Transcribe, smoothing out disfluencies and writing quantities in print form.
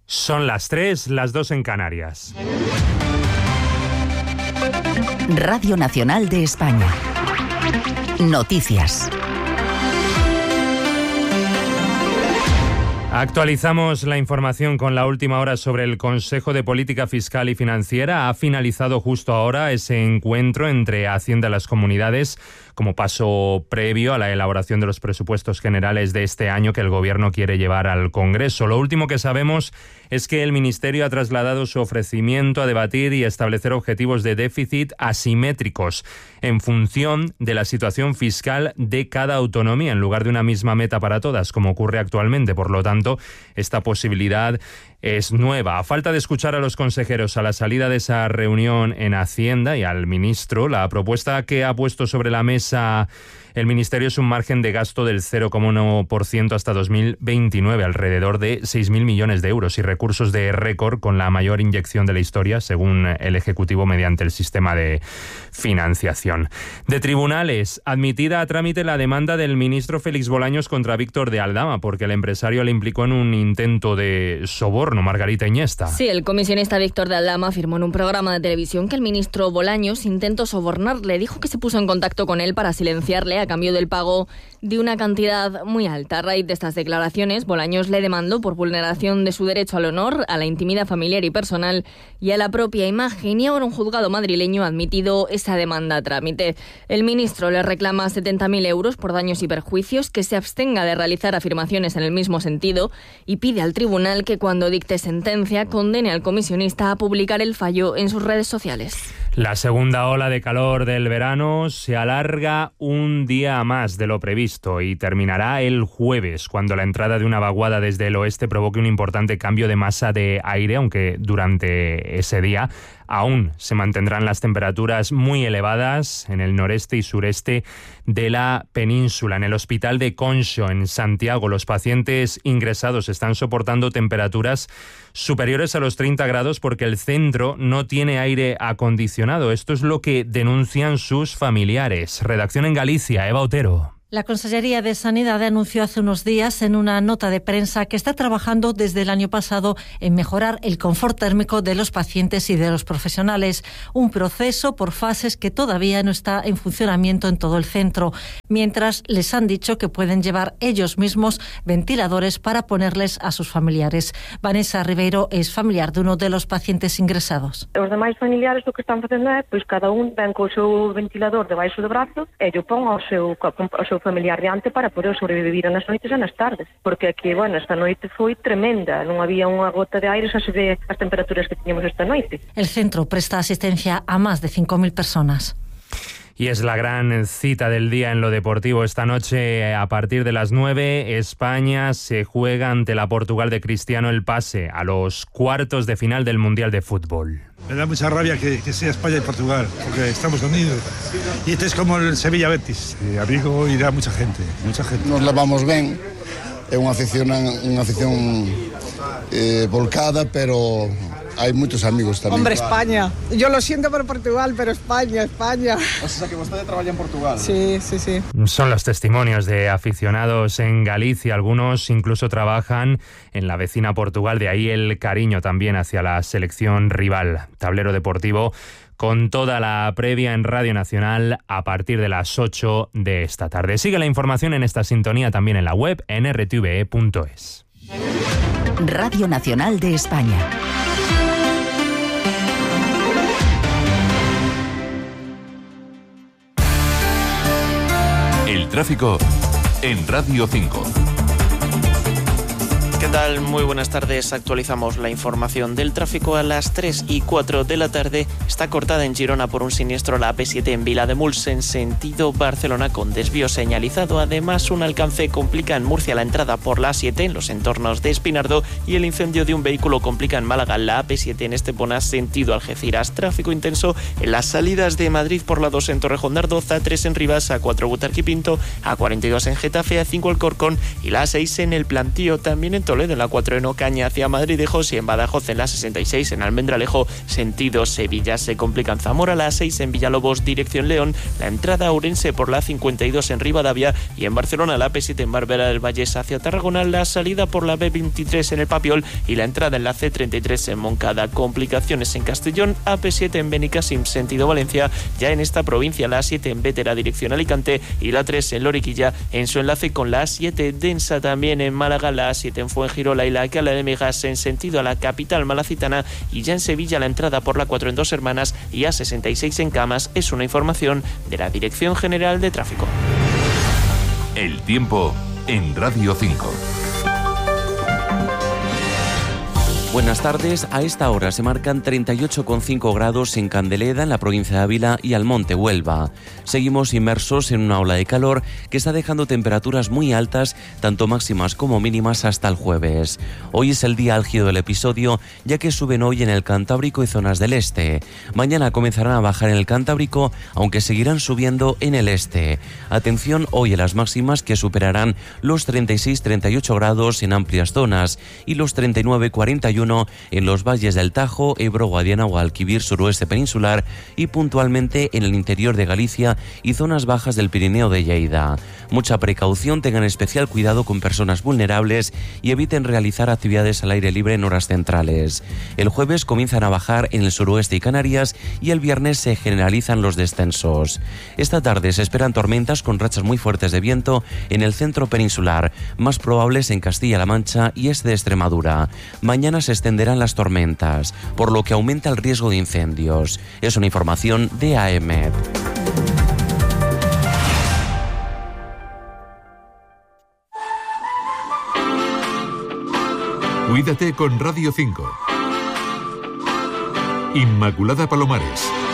Son las 3, las 2 en Canarias. Radio Nacional de España. Noticias. Actualizamos la información con la última hora sobre el Consejo de Política Fiscal y Financiera. Ha finalizado justo ahora ese encuentro entre Hacienda y las comunidades como paso previo a la elaboración de los presupuestos generales de este año que el Gobierno quiere llevar al Congreso. Lo último que sabemos es que el Ministerio ha trasladado su ofrecimiento a debatir y establecer objetivos de déficit asimétricos en función de la situación fiscal de cada autonomía, en lugar de una misma meta para todas, como ocurre actualmente. Por lo tanto, esta posibilidad es nueva. A falta de escuchar a los consejeros a la salida de esa reunión en Hacienda y al ministro, la propuesta que ha puesto sobre la mesa el Ministerio es un margen de gasto del 0,1% hasta 2029, alrededor de 6.000 millones de euros y recursos de récord con la mayor inyección de la historia, según el Ejecutivo, mediante el sistema de financiación. De tribunales, admitida a trámite la demanda del ministro Félix Bolaños contra Víctor de Aldama, porque el empresario le implicó en un intento de soborno. Margarita Iniesta. Sí, el comisionista Víctor de Aldama afirmó en un programa de televisión que el ministro Bolaños intentó sobornarle. Dijo que se puso en contacto con él para silenciarle a cambio del pago de una cantidad muy alta. A raíz de estas declaraciones, Bolaños le demandó por vulneración de su derecho al honor, a la intimidad familiar y personal y a la propia imagen, y ahora un juzgado madrileño ha admitido esa demanda a trámite. El ministro le reclama 70.000 euros por daños y perjuicios, que se abstenga de realizar afirmaciones en el mismo sentido y pide al tribunal que cuando dicte sentencia condene al comisionista a publicar el fallo en sus redes sociales. La segunda ola de calor del verano se alarga un día más de lo previsto y terminará el jueves, cuando la entrada de una vaguada desde el oeste provoque un importante cambio de masa de aire, aunque durante ese día aún se mantendrán las temperaturas muy elevadas en el noreste y sureste de la península. En el hospital de Conxo, en Santiago, los pacientes ingresados están soportando temperaturas superiores a los 30 grados porque el centro no tiene aire acondicionado. Esto es lo que denuncian sus familiares. Redacción en Galicia, Eva Otero. La Consellería de Sanidad anunció hace unos días en una nota de prensa que está trabajando desde el año pasado en mejorar el confort térmico de los pacientes y de los profesionales, un proceso por fases que todavía no está en funcionamiento en todo el centro, mientras les han dicho que pueden llevar ellos mismos ventiladores para ponerles a sus familiares. Vanessa Ribeiro es familiar de uno de los pacientes ingresados. Os demais familiares o que están facendo é, pois cada un ven co seu ventilador debaixo do brazo e yo pon ao seu familiar diante para poder sobrevivir nas noites e nas tardes, porque aquí, bueno, esta noite foi tremenda, non había unha gota de aire, xa se ve as temperaturas que tiñamos esta noite. El centro presta asistencia a más de 5.000 personas. Y es la gran cita del día en lo deportivo. Esta noche, a partir de las 9, España se juega ante la Portugal de Cristiano el pase a los cuartos de final del Mundial de Fútbol. Me da mucha rabia que sea España y Portugal, porque estamos unidos. Y este es como el Sevilla-Betis. A Vigo irá mucha gente, mucha gente. Nos levamos ben, é unha afición volcada, pero hay muchos amigos también. Hombre, España. Yo lo siento por Portugal, pero España. O sea, que vostede traballa en Portugal. Sí. Son los testimonios de aficionados en Galicia. Algunos incluso trabajan en la vecina Portugal, de ahí el cariño también hacia la selección rival. Tablero deportivo con toda la previa en Radio Nacional a partir de las 8 de esta tarde. Sigue la información en esta sintonía también en la web nrtve.es. Radio Nacional de España. El tráfico en Radio 5. ¿Qué tal? Muy buenas tardes. Actualizamos la información del tráfico a las 3 y 4 de la tarde. Está cortada en Girona por un siniestro la AP7 en Vilademuls en sentido Barcelona con desvío señalizado. Además, un alcance complica en Murcia la entrada por la A7 en los entornos de Espinardo y el incendio de un vehículo complica en Málaga la AP7 en Estepona sentido Algeciras. Tráfico intenso en las salidas de Madrid por la 2 en Torrejón-Dardoz, A3 en Rivas, A4 Butarque y Pinto, A42 en Getafe, A5 Alcorcón y la A6 en El Plantío. También en Toledo en la 4 en Ocaña hacia Madrid de José, en Badajoz en la 66 en Almendralejo sentido Sevilla. Se complica en Zamora la 6 en Villalobos dirección León, la entrada a Ourense por la 52 en Rivadavia y en Barcelona la P7 en Barberá del Vallés hacia Tarragona, la salida por la B23 en el Papiol y la entrada en la C33 en Moncada. Complicaciones en Castellón, AP7 en Benicàssim sentido Valencia, ya en esta provincia la A7 en Bétera dirección Alicante y la 3 en Loriquilla en su enlace con la A7 densa también en Málaga, la A7 en Fuengirola y la Cala de Megas en sentido a la capital malacitana y ya en Sevilla la entrada por la 4 en Dos Hermanas y A66 en Camas. Es una información de la Dirección General de Tráfico. El tiempo en Radio 5. Buenas tardes. A esta hora se marcan 38,5 grados en Candeleda, en la provincia de Ávila y Almonte, Huelva. Seguimos inmersos en una ola de calor que está dejando temperaturas muy altas, tanto máximas como mínimas, hasta el jueves. Hoy es el día álgido del episodio, ya que suben hoy en el Cantábrico y zonas del este. Mañana comenzarán a bajar en el Cantábrico, aunque seguirán subiendo en el este. Atención hoy a las máximas, que superarán los 36-38 grados en amplias zonas y los 39-41 en los valles del Tajo, Ebro, Guadiana, Guadalquivir, suroeste peninsular y puntualmente en el interior de Galicia y zonas bajas del Pirineo de Lleida. Mucha precaución, tengan especial cuidado con personas vulnerables y eviten realizar actividades al aire libre en horas centrales. El jueves comienzan a bajar en el suroeste y Canarias y el viernes se generalizan los descensos. Esta tarde se esperan tormentas con rachas muy fuertes de viento en el centro peninsular, más probables en Castilla-La Mancha y este de Extremadura. Mañana se extenderán las tormentas, por lo que aumenta el riesgo de incendios. Es una información de AEMET. Cuídate con Radio 5. Inmaculada Palomares.